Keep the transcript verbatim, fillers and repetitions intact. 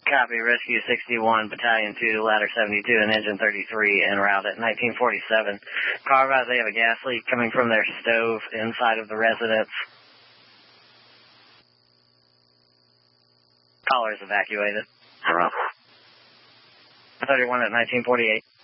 Copy, Rescue sixty-one, Battalion two, Ladder seventy-two, and Engine thirty-three en route at nineteen forty-seven. Carve they have a gas leak coming from their stove inside of the residence. Callers evacuated. thirty-one at nineteen forty-eight.